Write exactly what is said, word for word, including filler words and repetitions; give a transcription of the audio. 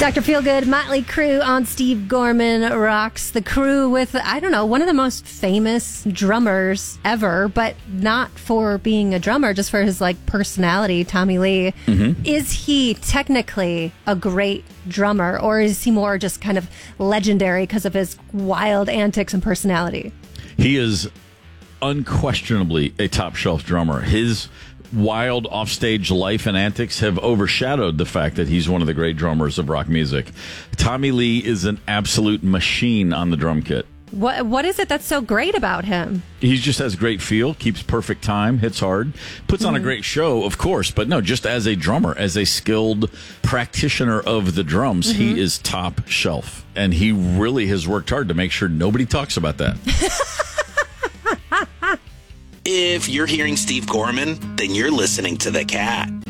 Doctor Feelgood, Motley Crue on Steve Gorman Rocks. The Crew with, I don't know, one of the most famous drummers ever, but not for being a drummer, just for his like personality, Tommy Lee. Mm-hmm. Is he technically a great drummer, or is he more just kind of legendary because of his wild antics and personality? He is unquestionably a top shelf drummer. His wild offstage life and antics have overshadowed the fact that he's one of the great drummers of rock music. Tommy Lee is an absolute machine on the drum kit. What What is it that's so great about him? He just has great feel, keeps perfect time, hits hard, puts on mm-hmm. a great show, of course, but no, just as a drummer, as a skilled practitioner of the drums, mm-hmm. he is top shelf. And he really has worked hard to make sure nobody talks about that. If you're hearing Steve Gorman, then you're listening to The Cat.